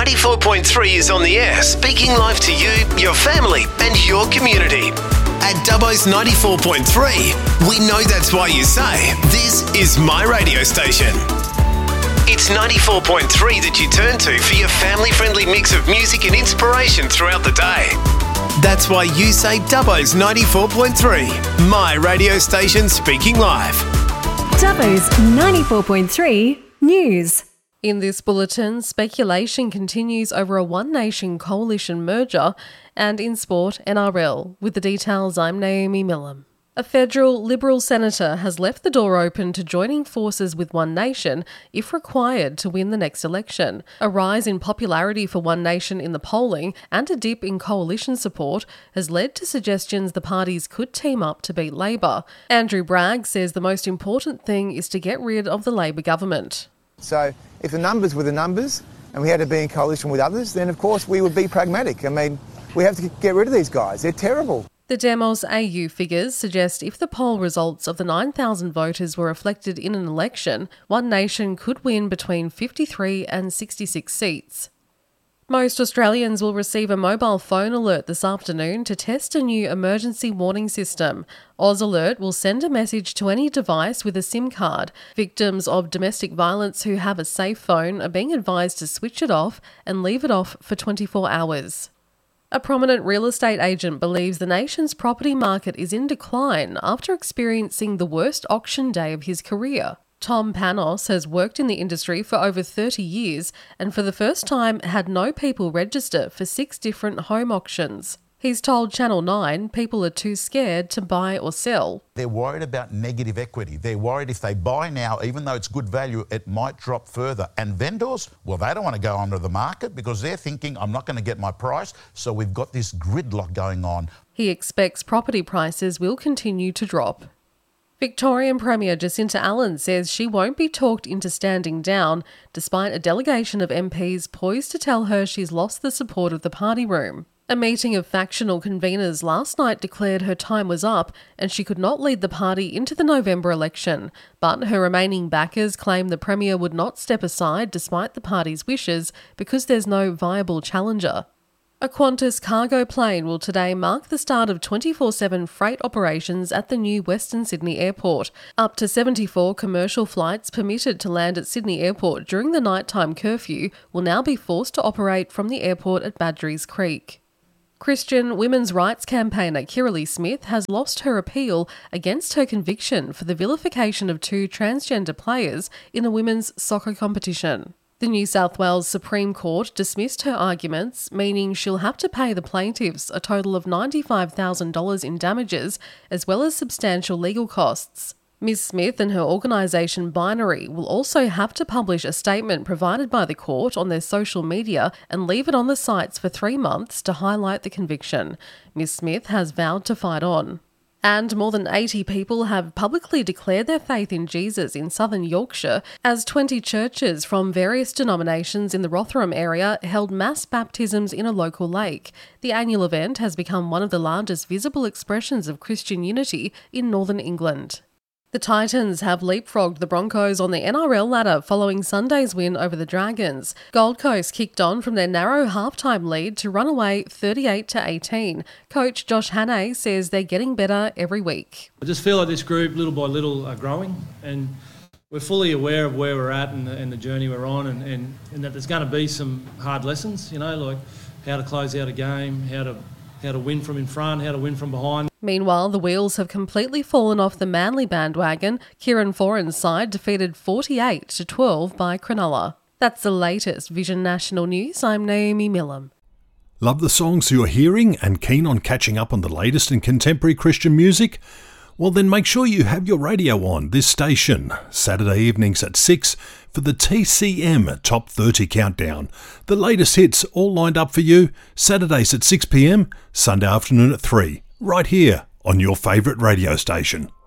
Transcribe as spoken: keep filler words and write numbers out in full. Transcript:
ninety-four point three is on the air, speaking live to you, your family and your community. At Dubbo's ninety-four point three, we know that's why you say, this is my radio station. It's ninety-four point three that you turn to for your family-friendly mix of music and inspiration throughout the day. That's why you say Dubbo's ninety-four point three, my radio station speaking live. Dubbo's ninety-four point three News. In this bulletin, speculation continues over a One Nation coalition merger, and in sport, N R L. With the details, I'm Naomi Millam. A federal Liberal senator has left the door open to joining forces with One Nation if required to win the next election. A rise in popularity for One Nation in the polling and a dip in coalition support has led to suggestions the parties could team up to beat Labor. Andrew Bragg says the most important thing is to get rid of the Labor government. So if the numbers were the numbers and we had to be in coalition with others, then of course we would be pragmatic. I mean, we have to get rid of these guys. They're terrible. The Demos A U figures suggest if the poll results of the nine thousand voters were reflected in an election, One Nation could win between fifty-three and sixty-six seats. Most Australians will receive a mobile phone alert this afternoon to test a new emergency warning system. Oz Alert will send a message to any device with a SIM card. Victims of domestic violence who have a safe phone are being advised to switch it off and leave it off for twenty-four hours. A prominent real estate agent believes the nation's property market is in decline after experiencing the worst auction day of his career. Tom Panos has worked in the industry for over thirty years and for the first time had no people register for six different home auctions. He's told Channel nine people are too scared to buy or sell. They're worried about negative equity. They're worried if they buy now, even though it's good value, it might drop further. And vendors, well, they don't want to go onto the market because they're thinking, I'm not going to get my price. So we've got this gridlock going on. He expects property prices will continue to drop. Victorian Premier Jacinta Allen says she won't be talked into standing down, despite a delegation of M Ps poised to tell her she's lost the support of the party room. A meeting of factional conveners last night declared her time was up and she could not lead the party into the November election, but her remaining backers claim the Premier would not step aside despite the party's wishes because there's no viable challenger. A Qantas cargo plane will today mark the start of twenty-four seven freight operations at the new Western Sydney Airport. Up to seventy-four commercial flights permitted to land at Sydney Airport during the nighttime curfew will now be forced to operate from the airport at Badgerys Creek. Christian women's rights campaigner Kirralie Smith has lost her appeal against her conviction for the vilification of two transgender players in a women's soccer competition. The New South Wales Supreme Court dismissed her arguments, meaning she'll have to pay the plaintiffs a total of ninety-five thousand dollars in damages, as well as substantial legal costs. Miz Smith and her organisation Binary will also have to publish a statement provided by the court on their social media and leave it on the sites for three months to highlight the conviction. Miz Smith has vowed to fight on. And more than eighty people have publicly declared their faith in Jesus in southern Yorkshire as twenty churches from various denominations in the Rotherham area held mass baptisms in a local lake. The annual event has become one of the largest visible expressions of Christian unity in northern England. The Titans have leapfrogged the Broncos on the N R L ladder following Sunday's win over the Dragons. Gold Coast kicked on from their narrow halftime lead to run away thirty-eight to eighteen. Coach Josh Hannay says they're getting better every week. I just feel like this group, little by little, are growing, and we're fully aware of where we're at and the, and the journey we're on, and, and, and that there's going to be some hard lessons, you know, like how to close out a game, how to how to win from in front, how to win from behind. Meanwhile, the wheels have completely fallen off the Manly bandwagon. Kieran Foran's side defeated forty-eight to twelve by Cronulla. That's the latest Vision National News. I'm Naomi Millam. Love the songs you're hearing and keen on catching up on the latest in contemporary Christian music? Well, then make sure you have your radio on this station, Saturday evenings at six for the T C M Top thirty Countdown. The latest hits all lined up for you, Saturdays at six p m, Sunday afternoon at three, right here on your favourite radio station.